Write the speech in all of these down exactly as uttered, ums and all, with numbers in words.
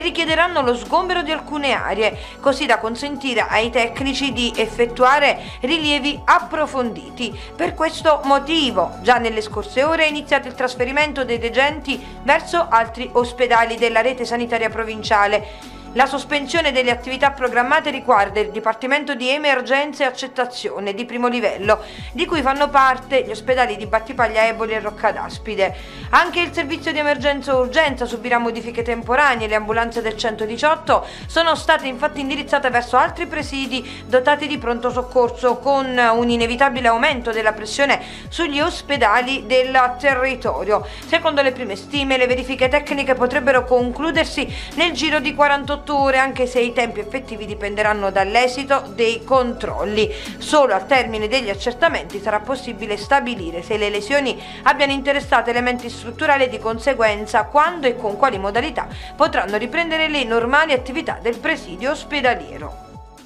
richiederanno lo sgombero di alcune aree, così da consentire ai tecnici di effettuare rilievi approfonditi. Per questo motivo, già nelle scorse ore è iniziato il trasferimento dei degenti verso altri ospedali della rete sanitaria provinciale. La sospensione delle attività programmate riguarda il Dipartimento di Emergenza e Accettazione di primo livello, di cui fanno parte gli ospedali di Battipaglia, Eboli e Roccadaspide. Anche il servizio di emergenza e urgenza subirà modifiche temporanee. Le ambulanze del centodiciotto sono state infatti indirizzate verso altri presidi dotati di pronto soccorso, con un inevitabile aumento della pressione sugli ospedali del territorio. Secondo le prime stime, le verifiche tecniche potrebbero concludersi nel giro di quarantotto ore, anche se i tempi effettivi dipenderanno dall'esito dei controlli. Solo al termine degli accertamenti sarà possibile stabilire se le lesioni abbiano interessato elementi strutturali e di conseguenza quando e con quali modalità potranno riprendere le normali attività del presidio ospedaliero.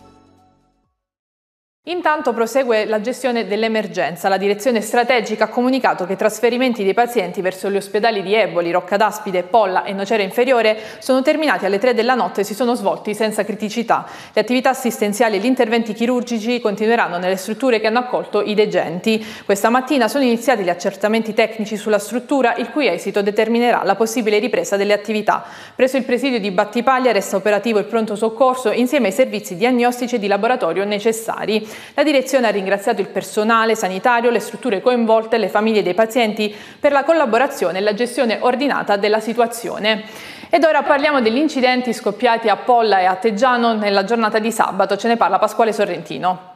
Intanto prosegue la gestione dell'emergenza. La direzione strategica ha comunicato che i trasferimenti dei pazienti verso gli ospedali di Eboli, Roccadaspide, Polla e Nocera Inferiore sono terminati alle tre della notte e si sono svolti senza criticità. Le attività assistenziali e gli interventi chirurgici continueranno nelle strutture che hanno accolto i degenti. Questa mattina sono iniziati gli accertamenti tecnici sulla struttura, il cui esito determinerà la possibile ripresa delle attività. Presso il presidio di Battipaglia resta operativo il pronto soccorso insieme ai servizi diagnostici e di laboratorio necessari. La direzione ha ringraziato il personale sanitario, le strutture coinvolte e le famiglie dei pazienti per la collaborazione e la gestione ordinata della situazione. Ed ora parliamo degli incidenti scoppiati a Polla e a Teggiano nella giornata di sabato. Ce ne parla Pasquale Sorrentino.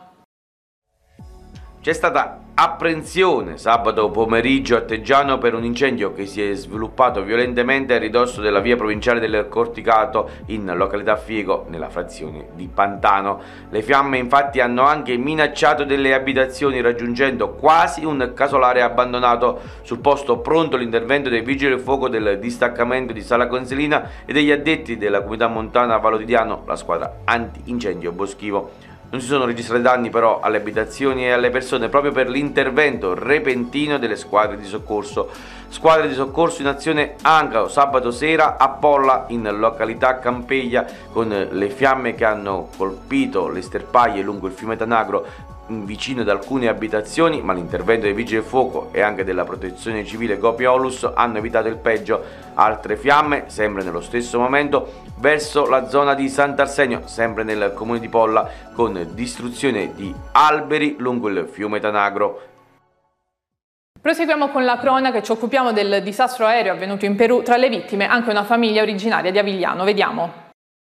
C'è stata apprensione sabato pomeriggio a Teggiano per un incendio che si è sviluppato violentemente a ridosso della via provinciale del Corticato in località Fiego, nella frazione di Pantano. Le fiamme infatti hanno anche minacciato delle abitazioni, raggiungendo quasi un casolare abbandonato. Sul posto pronto l'intervento dei vigili del fuoco del distaccamento di Sala Consilina e degli addetti della comunità montana Valodidiano, la squadra antincendio boschivo. Non si sono registrati danni però alle abitazioni e alle persone proprio per l'intervento repentino delle squadre di soccorso. Squadre di soccorso in azione anche sabato sera a Polla, in località Campeglia, con le fiamme che hanno colpito le sterpaglie lungo il fiume Tanagro vicino ad alcune abitazioni, ma l'intervento dei vigili del fuoco e anche della protezione civile Gopiolus hanno evitato il peggio. Altre fiamme, sempre nello stesso momento, verso la zona di Sant'Arsenio, sempre nel comune di Polla, con distruzione di alberi lungo il fiume Tanagro. Proseguiamo con la cronaca e ci occupiamo del disastro aereo avvenuto in Perù. Tra le vittime anche una famiglia originaria di Avigliano. Vediamo.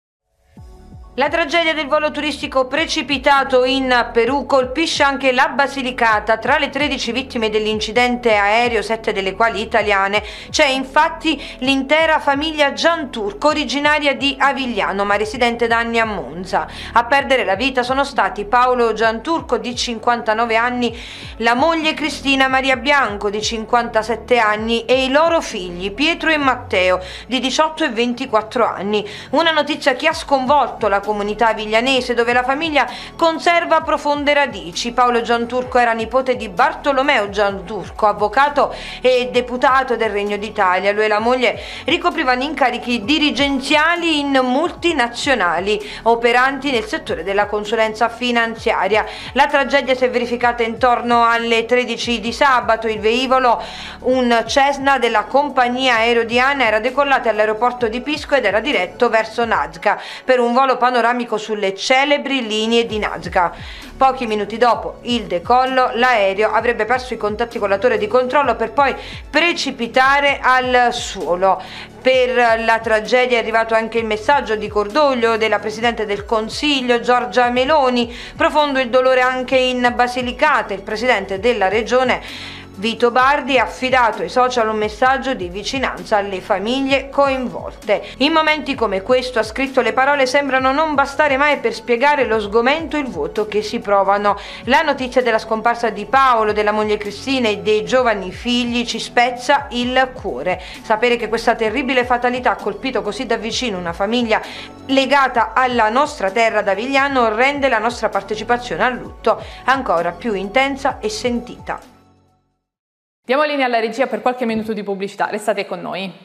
La tragedia del volo turistico precipitato in Perù colpisce anche la Basilicata. Tra le tredici vittime dell'incidente aereo, sette delle quali italiane, c'è infatti l'intera famiglia Gianturco, originaria di Avigliano ma residente da anni a Monza. A perdere la vita sono stati Paolo Gianturco di cinquantanove anni, la moglie Cristina Maria Bianco di cinquantasette anni e i loro figli Pietro e Matteo di diciotto e ventiquattro anni. Una notizia che ha sconvolto la comunità aviglianese, dove la famiglia conserva profonde radici. Paolo Gianturco era nipote di Bartolomeo Gianturco, avvocato e deputato del Regno d'Italia. Lui e la moglie ricoprivano incarichi dirigenziali in multinazionali operanti nel settore della consulenza finanziaria. La tragedia si è verificata intorno alle tredici di sabato. Il velivolo, un Cessna della compagnia aereo Diana, era decollato all'aeroporto di Pisco ed era diretto verso Nazca per un volo panoramico sulle celebri linee di Nazca. Pochi minuti dopo il decollo, l'aereo avrebbe perso i contatti con la torre di controllo per poi precipitare al suolo. Per la tragedia è arrivato anche il messaggio di cordoglio della Presidente del Consiglio Giorgia Meloni. Profondo il dolore anche in Basilicata. Il Presidente della Regione Vito Bardi ha affidato ai social un messaggio di vicinanza alle famiglie coinvolte. In momenti come questo, ha scritto, le parole sembrano non bastare mai per spiegare lo sgomento e il vuoto che si provano. La notizia della scomparsa di Paolo, della moglie Cristina e dei giovani figli ci spezza il cuore. Sapere che questa terribile fatalità ha colpito così da vicino una famiglia legata alla nostra terra d'Avigliano rende la nostra partecipazione al lutto ancora più intensa e sentita. Diamo linea alla regia per qualche minuto di pubblicità, restate con noi.